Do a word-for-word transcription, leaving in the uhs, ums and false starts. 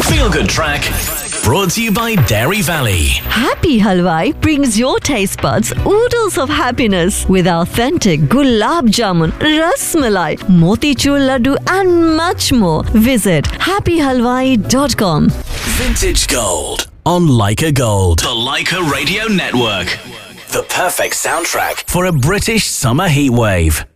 Feel Good Track, brought to you by Dairy Valley. Happy Halwai brings your taste buds oodles of happiness with authentic gulab jamun, ras malai, motichur laddu and much more. Visit happy halwai dot com. Vintage Gold on Leica Gold. The Leica Radio Network. The perfect soundtrack for a British summer heatwave.